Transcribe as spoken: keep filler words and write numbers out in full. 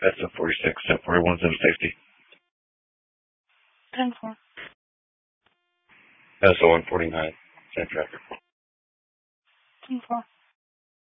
S O forty-six, ten forty-one, seven safety. ten four. S O one forty-nine, same traffic. ten four.